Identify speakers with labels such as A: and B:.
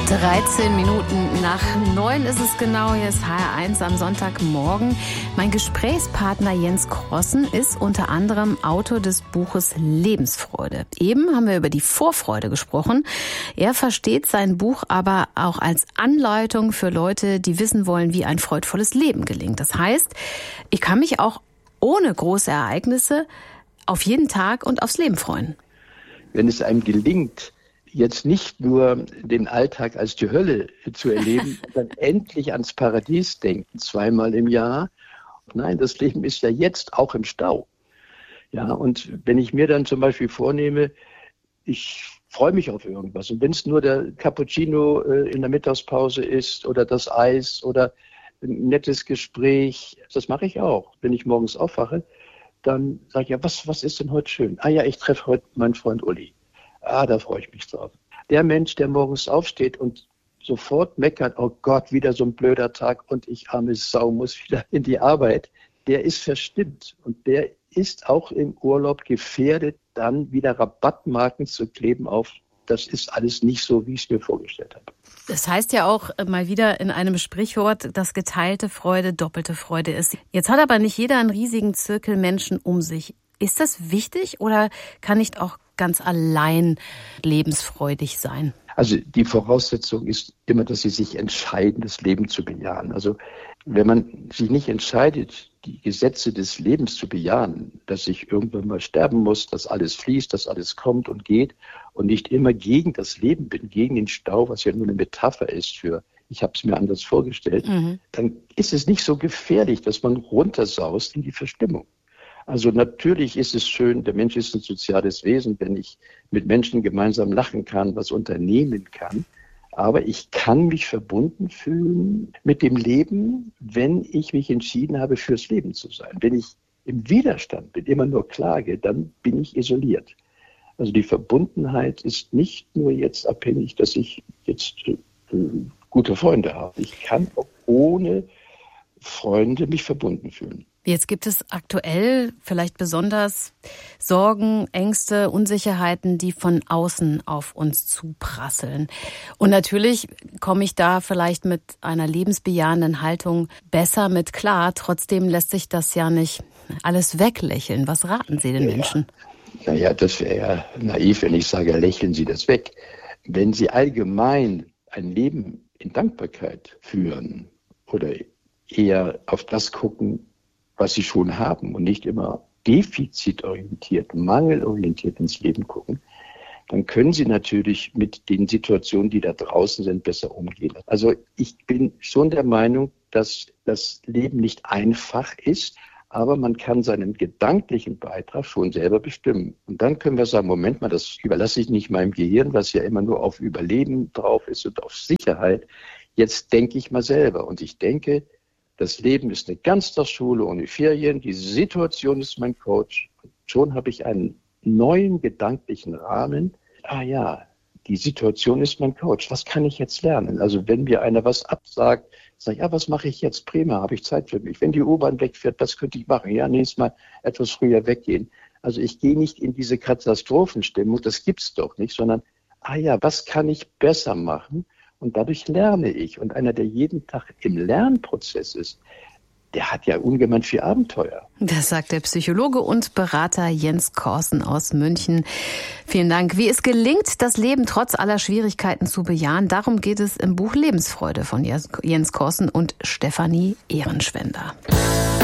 A: 13 Minuten nach 9 ist es genau. Hier ist HR1 am Sonntagmorgen. Mein Gesprächspartner Jens Crossen ist unter anderem Autor des Buches Lebensfreude. Eben haben wir über die Vorfreude gesprochen. Er versteht sein Buch aber auch als Anleitung für Leute, die wissen wollen, wie ein freudvolles Leben gelingt. Das heißt, ich kann mich auch ohne große Ereignisse auf jeden Tag und aufs Leben freuen.
B: Wenn es einem gelingt, jetzt nicht nur den Alltag als die Hölle zu erleben, dann endlich ans Paradies denken, 2-mal im Jahr. Nein, das Leben ist ja jetzt auch im Stau. Ja, und wenn ich mir dann zum Beispiel vornehme, ich freue mich auf irgendwas. Und wenn es nur der Cappuccino in der Mittagspause ist oder das Eis oder ein nettes Gespräch, das mache ich auch. Wenn ich morgens aufwache, dann sage ich, ja, was ist denn heute schön? Ah ja, ich treffe heute meinen Freund Uli. Ah, da freue ich mich drauf. Der Mensch, der morgens aufsteht und sofort meckert, oh Gott, wieder so ein blöder Tag und ich arme Sau muss wieder in die Arbeit, der ist verstimmt und der ist auch im Urlaub gefährdet, dann wieder Rabattmarken zu kleben auf, das ist alles nicht so, wie ich es mir vorgestellt habe.
A: Das heißt ja auch mal wieder in einem Sprichwort, dass geteilte Freude doppelte Freude ist. Jetzt hat aber nicht jeder einen riesigen Zirkel Menschen um sich. Ist das wichtig oder kann nicht auch ganz allein lebensfreudig sein?
B: Also die Voraussetzung ist immer, dass sie sich entscheiden, das Leben zu bejahen. Also wenn man sich nicht entscheidet, die Gesetze des Lebens zu bejahen, dass ich irgendwann mal sterben muss, dass alles fließt, dass alles kommt und geht und nicht immer gegen das Leben bin, gegen den Stau, was ja nur eine Metapher ist für, ich habe es mir anders vorgestellt, dann ist es nicht so gefährlich, dass man runtersaust in die Verstimmung. Also natürlich ist es schön, der Mensch ist ein soziales Wesen, wenn ich mit Menschen gemeinsam lachen kann, was unternehmen kann. Aber ich kann mich verbunden fühlen mit dem Leben, wenn ich mich entschieden habe, fürs Leben zu sein. Wenn ich im Widerstand bin, immer nur klage, dann bin ich isoliert. Also die Verbundenheit ist nicht nur jetzt abhängig, dass ich jetzt gute Freunde habe. Ich kann auch ohne Freunde mich verbunden fühlen.
A: Jetzt gibt es aktuell vielleicht besonders Sorgen, Ängste, Unsicherheiten, die von außen auf uns zuprasseln. Und natürlich komme ich da vielleicht mit einer lebensbejahenden Haltung besser mit klar. Trotzdem lässt sich das ja nicht alles weglächeln. Was raten Sie den Menschen?
B: Naja, das wäre ja naiv, wenn ich sage, lächeln Sie das weg. Wenn Sie allgemein ein Leben in Dankbarkeit führen oder eher auf das gucken, was sie schon haben und nicht immer defizitorientiert, mangelorientiert ins Leben gucken, dann können sie natürlich mit den Situationen, die da draußen sind, besser umgehen. Also ich bin schon der Meinung, dass das Leben nicht einfach ist, aber man kann seinen gedanklichen Beitrag schon selber bestimmen. Und dann können wir sagen, Moment mal, das überlasse ich nicht meinem Gehirn, was ja immer nur auf Überleben drauf ist und auf Sicherheit. Jetzt denke ich mal selber und ich denke, das Leben ist eine Ganztagsschule ohne Ferien. Die Situation ist mein Coach. Und schon habe ich einen neuen gedanklichen Rahmen. Ah ja, die Situation ist mein Coach. Was kann ich jetzt lernen? Also wenn mir einer was absagt, sage ich, ja, was mache ich jetzt? Prima, habe ich Zeit für mich. Wenn die U-Bahn wegfährt, was könnte ich machen? Ja, nächstes Mal etwas früher weggehen. Also ich gehe nicht in diese Katastrophenstimmung, das gibt's doch nicht, sondern, ah ja, was kann ich besser machen? Und dadurch lerne ich. Und einer, der jeden Tag im Lernprozess ist, der hat ja ungemein viel Abenteuer.
A: Das sagt der Psychologe und Berater Jens Crossen aus München. Vielen Dank. Wie es gelingt, das Leben trotz aller Schwierigkeiten zu bejahen, darum geht es im Buch Lebensfreude von Jens Crossen und Stefanie Ehrenschwender.